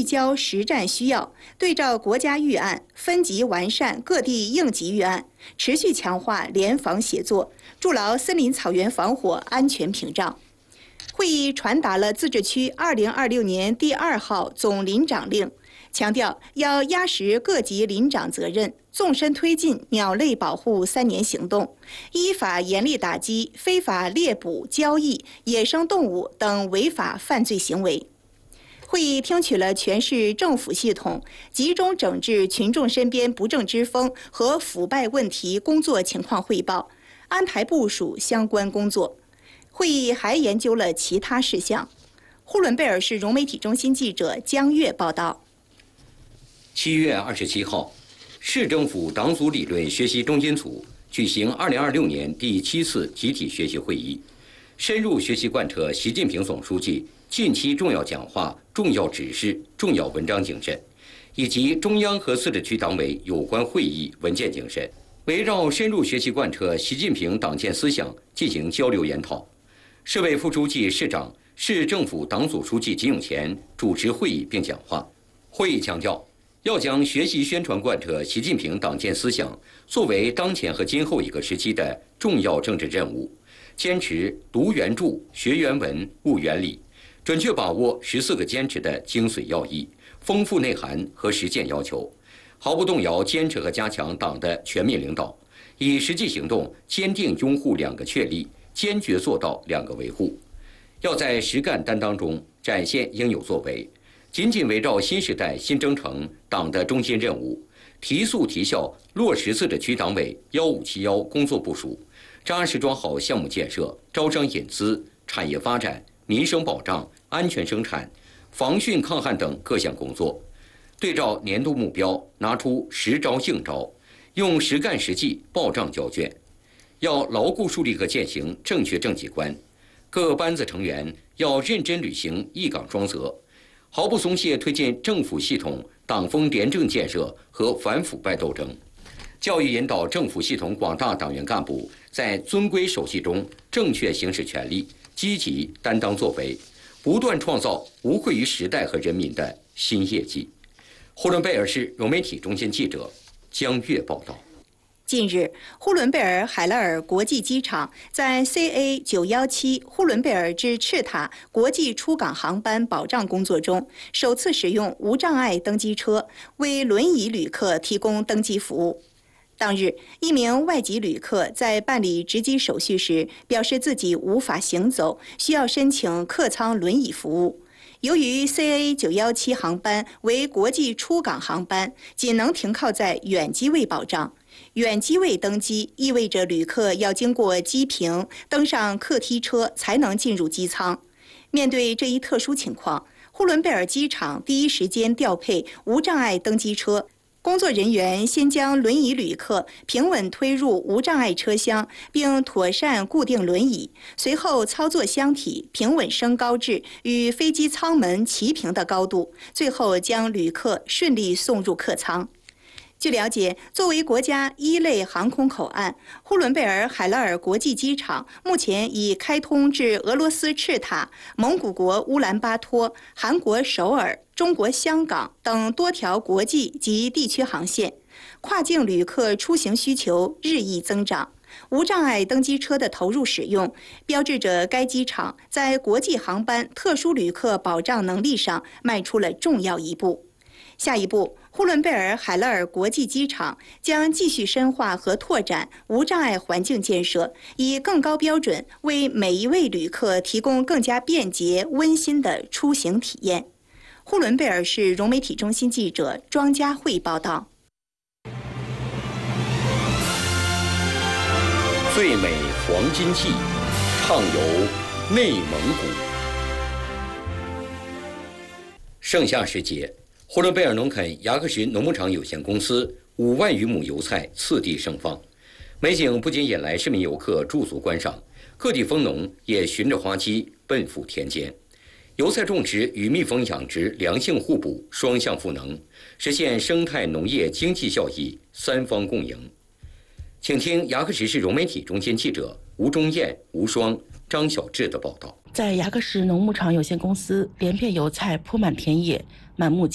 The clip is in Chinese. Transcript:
焦实战需要，对照国家预案，分级完善各地应急预案，持续强化联防协作，筑牢森林草原防火安全屏障。会议传达了自治区2026年第2号总林长令，强调要压实各级林长责任，纵深推进鸟类保护3年行动，依法严厉打击非法猎捕、交易野生动物等违法犯罪行为。会议听取了全市政府系统集中整治群众身边不正之风和腐败问题工作情况汇报，安排部署相关工作。会议还研究了其他事项。呼伦贝尔市融媒体中心记者江月报道。 7月27号，市政府党组理论学习中心组举行2026年第7次集体学习会议，深入学习贯彻习近平总书记近期重要讲话、重要指示、重要文章精神，以及中央和自治区党委有关会议文件精神，围绕深入学习贯彻习近平党建思想进行交流研讨。市委副书记、市长、市政府党组书记金永前主持会议并讲话。会议强调，要将学习宣传贯彻习近平党建思想作为当前和今后一个时期的重要政治任务，坚持读原著、学原文、悟原理，准确把握14个坚持的精髓要义、丰富内涵和实践要求，毫不动摇坚持和加强党的全面领导，以实际行动坚定拥护2个确立，坚决做到2个维护。要在实干担当中展现应有作为，紧紧围绕新时代新征程党的中心任务，提速提效落实自治区党委1571工作部署，扎实抓好项目建设、招商引资、产业发展、民生保障、安全生产、防汛抗旱等各项工作，对照年度目标，拿出实招硬招，用实干实际报账交卷。要牢固树立和践行正确政绩观，各班子成员要认真履行一岗双责，毫不松懈推进政府系统党风廉政建设和反腐败斗争，教育引导政府系统广大党员干部在遵规守纪中正确行使权利，积极担当作为，不断创造无愧于时代和人民的新业绩。呼伦贝尔市融媒体中心记者江月报道。 近日，呼伦贝尔海拉尔国际机场在 CA917 呼伦贝尔至赤塔国际出港航班保障工作中，首次使用无障碍登机车为轮椅旅客提供登机服务。当日，一名外籍旅客在办理值机手续时，表示自己无法行走，需要申请客舱轮椅服务。由于 CA917 航班为国际出港航班，仅能停靠在远机位保障。远机位登机意味着旅客要经过机坪，登上客梯车才能进入机舱。面对这一特殊情况，呼伦贝尔机场第一时间调配无障碍登机车。工作人员先将轮椅旅客平稳推入无障碍车厢，并妥善固定轮椅，随后操作箱体平稳升高至与飞机舱门齐平的高度，最后将旅客顺利送入客舱。据了解，作为国家1类航空口岸，呼伦贝尔海拉尔国际机场目前已开通至俄罗斯赤塔、蒙古国乌兰巴托、韩国首尔、中国香港等多条国际及地区航线，跨境旅客出行需求日益增长。无障碍登机车的投入使用，标志着该机场在国际航班特殊旅客保障能力上迈出了重要一步。下一步，呼伦贝尔海拉尔国际机场将继续深化和拓展无障碍环境建设，以更高标准为每一位旅客提供更加便捷、温馨的出行体验。呼伦贝尔市融媒体中心记者庄佳慧报道。 最美黄金季，畅游内蒙古。盛夏时节，呼伦贝尔农垦雅克什农牧场有限公司5万余亩油菜次第盛放，美景不仅引来市民游客驻足观赏，各地蜂农也循着花期奔赴田间。油菜种植与蜜蜂养殖良性互补，双向赋能，实现生态农业经济效益3方共赢。请听雅克什市融媒体中心记者吴忠燕、吴双、张小志的报道。 在雅克什农牧场有限公司，连片油菜铺满田野，满目